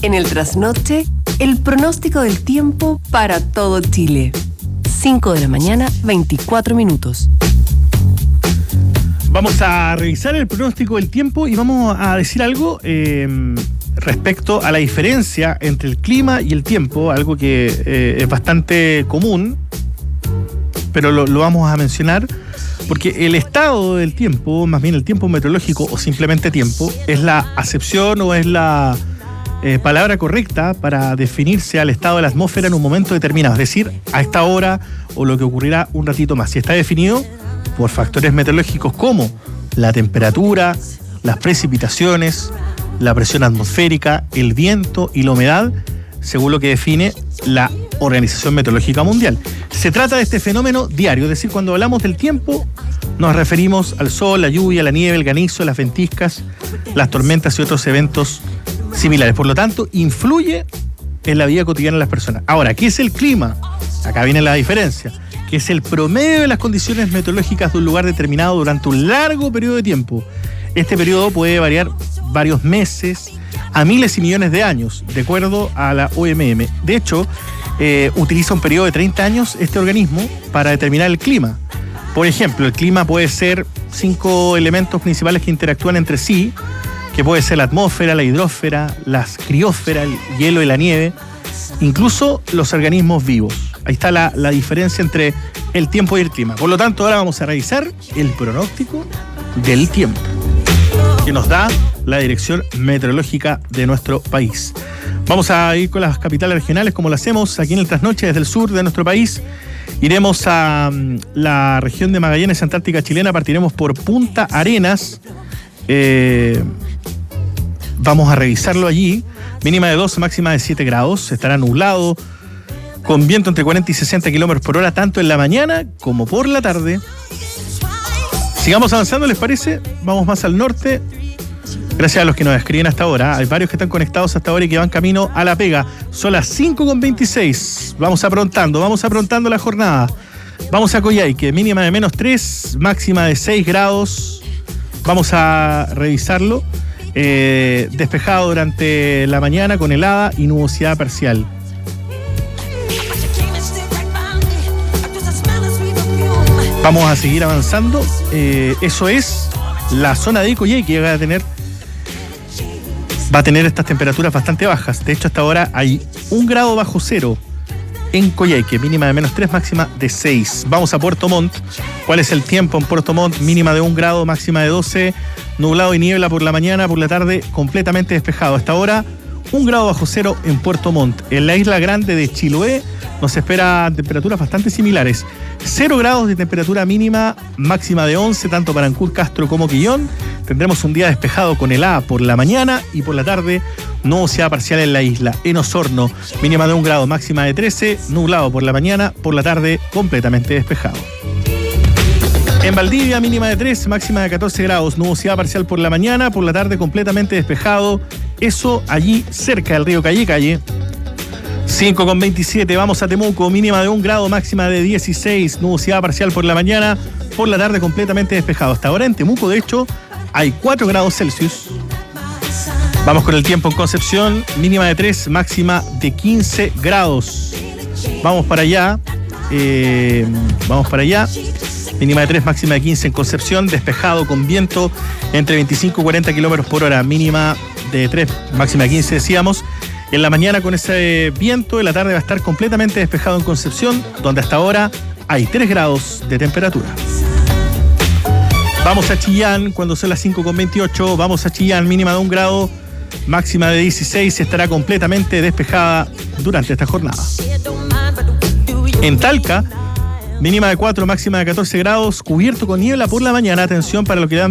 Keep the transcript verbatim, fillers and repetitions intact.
En el trasnoche, el pronóstico del tiempo para todo Chile. cinco de la mañana, veinticuatro minutos. Vamos a revisar el pronóstico del tiempo y vamos a decir algo eh, respecto a la diferencia entre el clima y el tiempo, algo que eh, es bastante común, pero lo, lo vamos a mencionar porque el estado del tiempo, más bien el tiempo meteorológico o simplemente tiempo, es la acepción o es la eh, palabra correcta para definirse al estado de la atmósfera en un momento determinado, es decir, a esta hora o lo que ocurrirá un ratito más. Si está definido por factores meteorológicos como la temperatura, las precipitaciones, la presión atmosférica, el viento y la humedad, según lo que define la Organización Meteorológica Mundial. Se trata de este fenómeno diario, es decir, cuando hablamos del tiempo nos referimos al sol, la lluvia, la nieve, el granizo, las ventiscas, las tormentas y otros eventos similares. Por lo tanto, influye en la vida cotidiana de las personas. Ahora, ¿qué es el clima? Acá viene la diferencia, que es el promedio de las condiciones meteorológicas de un lugar determinado durante un largo periodo de tiempo. Este periodo puede variar varios meses a miles y millones de años, de acuerdo a la O M M. De hecho, eh, utiliza un periodo de treinta años este organismo para determinar el clima. Por ejemplo, el clima puede ser cinco elementos principales que interactúan entre sí, que puede ser la atmósfera, la hidrósfera, las criósferas, el hielo y la nieve, incluso los organismos vivos. Ahí está la, la diferencia entre el tiempo y el clima. Por lo tanto, ahora vamos a revisar el pronóstico del tiempo, que nos da la dirección meteorológica de nuestro país. Vamos a ir con las capitales regionales, como lo hacemos aquí en el Trasnoche, desde el sur de nuestro país. Iremos a um, la región de Magallanes, Antártica chilena, partiremos por Punta Arenas. Eh, vamos a revisarlo allí. Mínima de dos, máxima de siete grados. Estará nublado, con viento entre cuarenta y sesenta kilómetros por hora, tanto en la mañana como por la tarde. Sigamos avanzando, ¿les parece? Vamos más al norte. Gracias a los que nos escriben hasta ahora. Hay varios que están conectados hasta ahora y que van camino a la pega. Son las cinco con veintiséis. Vamos aprontando, vamos aprontando la jornada. Vamos a Coyhaique, mínima de menos tres, máxima de seis grados. Vamos a revisarlo. Eh, despejado durante la mañana con helada y nubosidad parcial. Vamos a seguir avanzando. Eh, eso es la zona de Coyhaique, que va a tener va a tener estas temperaturas bastante bajas. De hecho, hasta ahora hay un grado bajo cero en Coyhaique, mínima de menos tres, máxima de seis. Vamos a Puerto Montt. ¿Cuál es el tiempo en Puerto Montt? Mínima de un grado, máxima de doce. Nublado y niebla por la mañana, por la tarde completamente despejado. Hasta ahora un grado bajo cero en Puerto Montt. En la isla grande de Chiloé nos espera temperaturas bastante similares. cero grados de temperatura mínima, máxima de once, tanto para Ancud, Castro como Quillón. Tendremos un día despejado con helada por la mañana y por la tarde nubosidad parcial en la isla. En Osorno, mínima de un grado, máxima de trece, nublado por la mañana, por la tarde completamente despejado. En Valdivia, mínima de tres, máxima de catorce grados, nubosidad parcial por la mañana, por la tarde completamente despejado. Eso allí cerca del río Calle Calle. cinco con veintisiete, vamos a Temuco, mínima de un grado, máxima de dieciséis, nubosidad parcial por la mañana, por la tarde completamente despejado. Hasta ahora en Temuco, de hecho, hay cuatro grados Celsius. Vamos con el tiempo en Concepción, mínima de tres, máxima de quince grados. Vamos para allá, eh, vamos para allá. Mínima de tres, máxima de quince en Concepción, despejado con viento entre veinticinco y cuarenta kilómetros por hora, mínima de tres, máxima de quince, decíamos. En la mañana con ese viento, en la tarde va a estar completamente despejado en Concepción, donde hasta ahora hay tres grados de temperatura. Vamos a Chillán, cuando son las cinco con veintiocho, vamos a Chillán, mínima de un grado, máxima de dieciséis, estará completamente despejada durante esta jornada. En Talca, mínima de cuatro, máxima de catorce grados, cubierto con niebla por la mañana. Atención para lo que dan